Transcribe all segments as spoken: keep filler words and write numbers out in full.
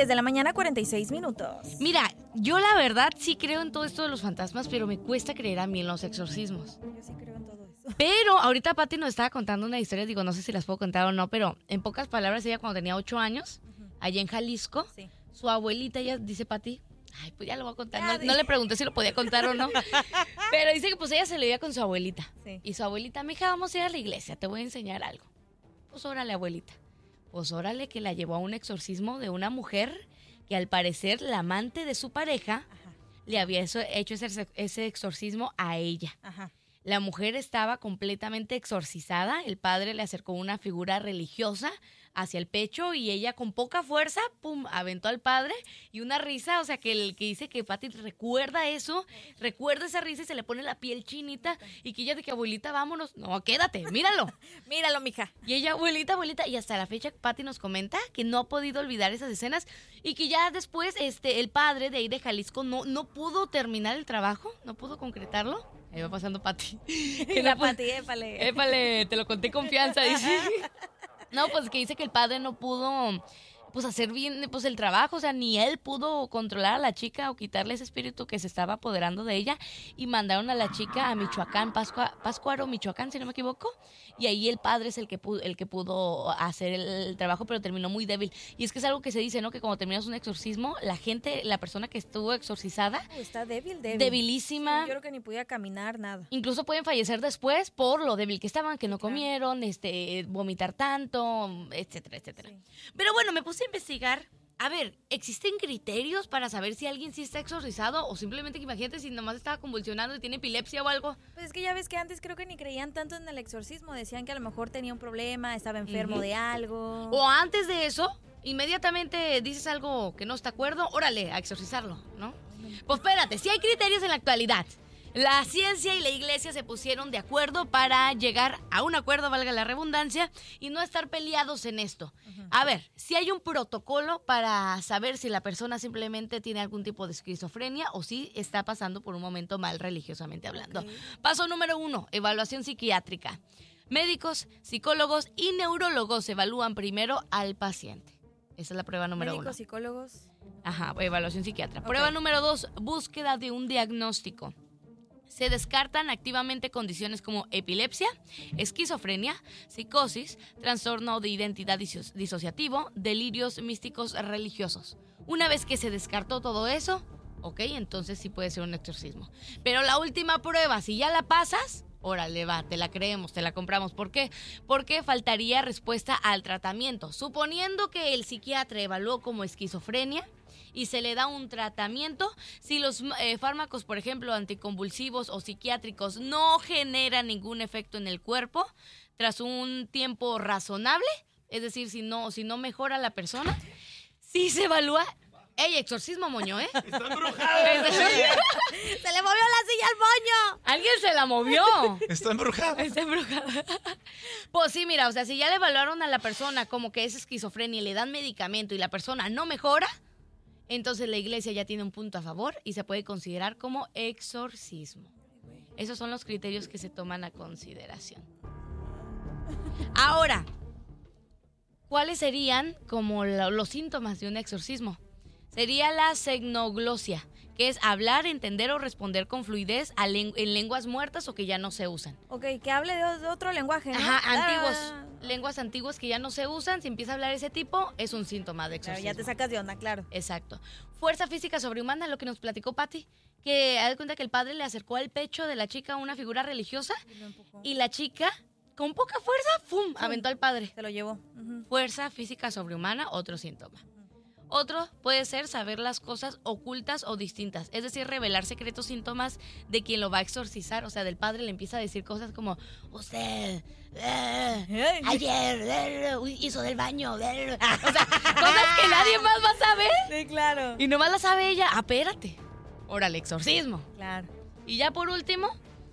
diez de la mañana, cuarenta y seis minutos. Mira, yo la verdad sí creo en todo esto de los fantasmas, pero me cuesta creer a mí en los exorcismos. Yo sí creo en todo eso. Pero ahorita Pati nos estaba contando una historia, digo, no sé si las puedo contar o no, pero en pocas palabras, ella cuando tenía ocho años, uh-huh. allá en Jalisco, sí. su abuelita, ella dice, Pati, ay, pues ya lo voy a contar, Ya, no, no le pregunté si lo podía contar o no, pero dice que pues ella se le iba con su abuelita, sí. y su abuelita, mija, vamos a ir a la iglesia, te voy a enseñar algo. Pues órale, abuelita. Pues órale que la llevó a un exorcismo de una mujer que al parecer la amante de su pareja Ajá. le había eso, hecho ese, ese exorcismo a ella. Ajá. La mujer estaba completamente exorcizada, el padre le acercó una figura religiosa hacia el pecho y ella con poca fuerza, pum, aventó al padre y una risa, o sea, que el que dice que Pati recuerda eso, recuerda esa risa y se le pone la piel chinita y que ella de que abuelita, vámonos, no, quédate, míralo. Míralo, mija. Y ella, abuelita, abuelita, y hasta la fecha Pati nos comenta que no ha podido olvidar esas escenas y que ya después este el padre de ahí de Jalisco no, no pudo terminar el trabajo, no pudo concretarlo. Ahí va pasando Pati. Y la no Pati, épale. Épale, te lo conté confianza, dice. No, pues que dice que el padre no pudo pues hacer bien pues el trabajo, o sea, ni él pudo controlar a la chica o quitarle ese espíritu que se estaba apoderando de ella y mandaron a la chica a Michoacán, Pascua, Pátzcuaro, Michoacán, si no me equivoco, y ahí el padre es el que pudo, el que pudo hacer el, el trabajo, pero terminó muy débil. Y es que es algo que se dice, ¿no? Que cuando terminas un exorcismo, la gente, la persona que estuvo exorcizada, oh, está débil, débil. Debilísima. Sí, yo creo que ni podía caminar, nada. Incluso pueden fallecer después por lo débil que estaban, que no claro. comieron, este, vomitar tanto, etcétera, etcétera. Sí. Pero bueno, me puse a investigar. A ver, ¿existen criterios para saber si alguien sí está exorcizado o simplemente que imagínate si nomás estaba convulsionando y tiene epilepsia o algo? Pues es que ya ves que antes creo que ni creían tanto en el exorcismo, decían que a lo mejor tenía un problema, estaba enfermo uh-huh. de algo. O antes de eso, inmediatamente dices algo que no está de acuerdo, órale, a exorcizarlo, ¿no? Pues espérate, sí hay criterios en la actualidad. La ciencia y la iglesia se pusieron de acuerdo para llegar a un acuerdo, valga la redundancia, y no estar peleados en esto. Uh-huh. A ver, si hay un protocolo para saber si la persona simplemente tiene algún tipo de esquizofrenia o si está pasando por un momento mal religiosamente hablando. Okay. Paso número uno, evaluación psiquiátrica. Médicos, psicólogos y neurólogos evalúan primero al paciente. Esa es la prueba número Médicos, uno. Médicos, psicólogos. Ajá, evaluación psiquiatra. Okay. Prueba número dos, búsqueda de un diagnóstico. Se descartan activamente condiciones como epilepsia, esquizofrenia, psicosis, trastorno de identidad diso- disociativo, delirios místicos religiosos. Una vez que se descartó todo eso, ok, entonces sí puede ser un exorcismo. Pero la última prueba, si ya la pasas, órale va, te la creemos, te la compramos. ¿Por qué? Porque faltaría respuesta al tratamiento. Suponiendo que el psiquiatra evaluó como esquizofrenia y se le da un tratamiento, si los eh, fármacos, por ejemplo, anticonvulsivos o psiquiátricos no generan ningún efecto en el cuerpo tras un tiempo razonable, es decir, si no, si no mejora la persona, sí se evalúa. ¡Ey, exorcismo, moño, eh! ¡Está embrujada! ¡Se le movió la silla al moño! ¡Alguien se la movió! ¡Está embrujada! Está embrujada. Pues sí, mira, o sea, si ya le evaluaron a la persona como que es esquizofrenia y le dan medicamento y la persona no mejora, entonces la iglesia ya tiene un punto a favor y se puede considerar como exorcismo. Esos son los criterios que se toman a consideración. Ahora, ¿cuáles serían como los síntomas de un exorcismo? Sería la xenoglosia, que es hablar, entender o responder con fluidez a len- en lenguas muertas o que ya no se usan. Ok, que hable de, de otro lenguaje, ¿no? Ajá, Ah. antiguos, lenguas antiguas que ya no se usan, si empieza a hablar ese tipo, es un síntoma de exorcismo. Claro, ya te sacas de onda, claro. Exacto. Fuerza física sobrehumana, lo que nos platicó Pati, que haz de cuenta que el padre le acercó al pecho de la chica una figura religiosa y la chica, con poca fuerza, ¡fum!, aventó al padre. Se lo llevó. Uh-huh. Fuerza física sobrehumana, otro síntoma. Otro puede ser saber las cosas ocultas o distintas, es decir, revelar secretos síntomas de quien lo va a exorcizar. O sea, del padre le empieza a decir cosas como, usted, eh, ayer eh, hizo del baño. Eh. O sea, cosas que nadie más va a saber. Sí, claro. Y nomás la sabe ella. Ah, espérate. Órale, exorcismo. Claro. Y ya por último,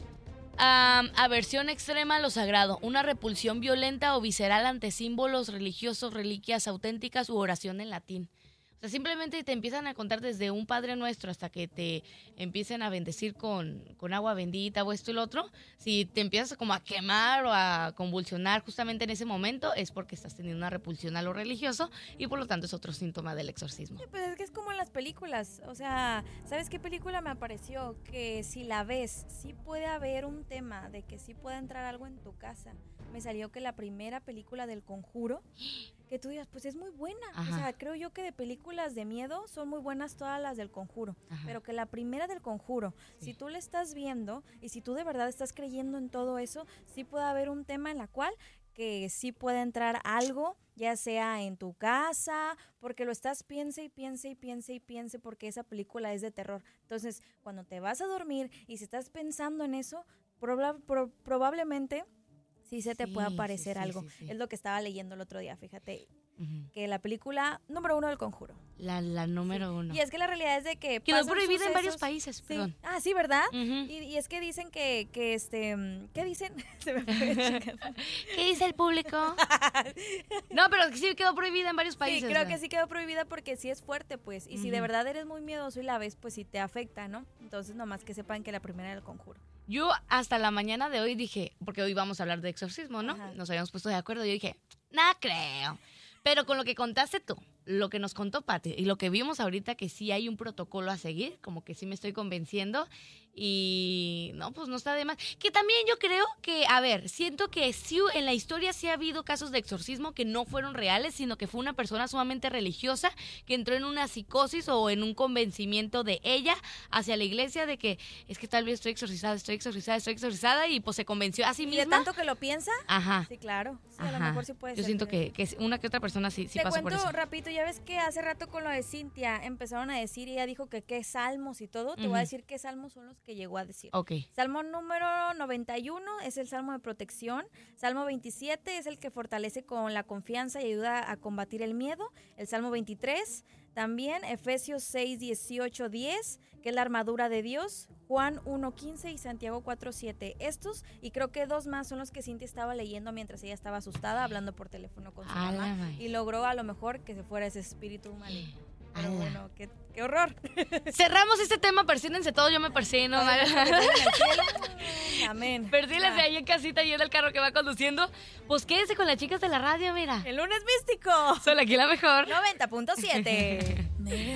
um, aversión extrema a lo sagrado, una repulsión violenta o visceral ante símbolos religiosos, reliquias auténticas u oración en latín. O sea, simplemente te empiezan a contar desde un Padre Nuestro hasta que te empiecen a bendecir con, con agua bendita o esto y lo otro. Si te empiezas como a quemar o a convulsionar justamente en ese momento, es porque estás teniendo una repulsión a lo religioso y por lo tanto es otro síntoma del exorcismo. Sí, pues es que es como en las películas. O sea, ¿sabes qué película me apareció? Que si la ves, sí puede haber un tema de que sí puede entrar algo en tu casa. Me salió que la primera película del Conjuro, que tú digas, pues es muy buena. Ajá. O sea, creo yo que de películas de miedo son muy buenas todas las del Conjuro. Ajá. Pero que la primera del Conjuro, Sí. si tú la estás viendo y si tú de verdad estás creyendo en todo eso, sí puede haber un tema en la cual que sí puede entrar algo, ya sea en tu casa, porque lo estás piense y piense y piense y piense porque esa película es de terror. Entonces, cuando te vas a dormir y si estás pensando en eso, proba- pro- probablemente sí se te Sí, puede sí, aparecer sí, algo. sí, sí. Es lo que estaba leyendo el otro día, fíjate, Ujú. que la película número uno del Conjuro. La, la número uno. Y es que la realidad es de que Quedó pasan prohibida en varios sucesos- países, Sí. perdón. Ah, sí, ¿verdad? Ujú. Y, y es que dicen que, que este, mm, ¿qué dicen? Se me fue, chingada. ¿Qué dice el público? No, pero sí quedó prohibida en varios países. Sí, creo ¿verdad? que sí quedó prohibida porque sí es fuerte, pues. Y si de Ujú. verdad eres muy miedoso y la ves, pues sí te afecta, ¿no? Entonces, nomás que sepan que la primera era el Conjuro. Yo hasta la mañana de hoy dije, porque hoy vamos a hablar de exorcismo, ¿no? Ajá. Nos habíamos puesto de acuerdo. Yo dije, nada creo. Pero con lo que contaste tú, lo que nos contó Pati y lo que vimos ahorita, que sí hay un protocolo a seguir, como que sí me estoy convenciendo. Y no, pues no está de más. Que también yo creo que, a ver, siento que sí en la historia sí ha habido casos de exorcismo que no fueron reales, sino que fue una persona sumamente religiosa que entró en una psicosis o en un convencimiento de ella hacia la iglesia de que es que tal vez estoy exorcizada, estoy exorcizada, estoy exorcizada y pues se convenció a sí ¿Y de misma. tanto que lo piensa? Ajá. Sí, claro. Sí, a lo Ajá. mejor sí puede Yo ser. siento fíjate. que, que una que otra persona sí, sí Te pasó por cuento eso. rapidito, ya ves que hace rato con lo de Cintia empezaron a decir y ella dijo que qué salmos y todo. Te voy a Ujú. decir qué salmos son los que llegó a decir. Ok. Salmo número noventa y uno es el salmo de protección. Salmo veintisiete es el que fortalece con la confianza y ayuda a combatir el miedo. El Salmo veintitrés también, Efesios seis, dieciocho, diez, que es la armadura de Dios. Juan uno, quince y Santiago cuatro, siete. Estos, y creo que dos más son los que Cintia estaba leyendo mientras ella estaba asustada, hablando por teléfono con su A la mamá. madre. Y logró a lo mejor que se fuera ese espíritu maligno. Pero Ala. bueno, qué, qué horror. Cerramos este tema, persínense todos, yo me persino. Padre nuestro que estás en el cielo. Amén. Persínense Ah. ahí en casita y en el carro que va conduciendo. Pues quédense con las chicas de la radio, mira. El lunes místico. Son aquí la mejor. noventa punto siete.